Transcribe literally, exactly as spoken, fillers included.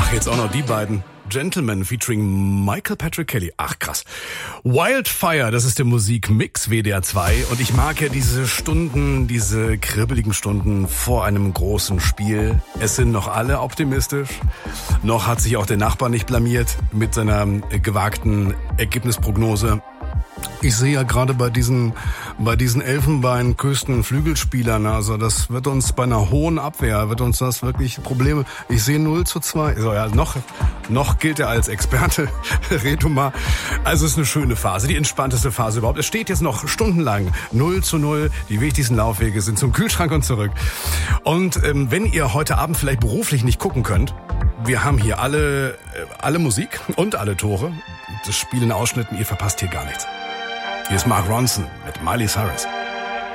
Ach, jetzt auch noch die beiden. Gentleman featuring Michael Patrick Kelly. Ach, krass. Wildfire, das ist der Musikmix W D R zwei. Und ich mag ja diese Stunden, diese kribbeligen Stunden vor einem großen Spiel. Es sind noch alle optimistisch. Noch hat sich auch der Nachbar nicht blamiert mit seiner gewagten Ergebnisprognose. Ich sehe ja gerade bei diesen, bei diesen Elfenbeinküsten-Flügelspielern, also das wird uns bei einer hohen Abwehr, wird uns das wirklich Probleme. Ich sehe null zu zwei. So, ja, noch, noch gilt er als Experte. Reto mal. Also es ist eine schöne Phase, die entspannteste Phase überhaupt. Es steht jetzt noch stundenlang null zu null. Die wichtigsten Laufwege sind zum Kühlschrank und zurück. Und ähm, wenn ihr heute Abend vielleicht beruflich nicht gucken könnt, wir haben hier alle, äh, alle Musik und alle Tore. Das Spiel in Ausschnitten, ihr verpasst hier gar nichts. Hier ist Mark Ronson mit Miley Cyrus.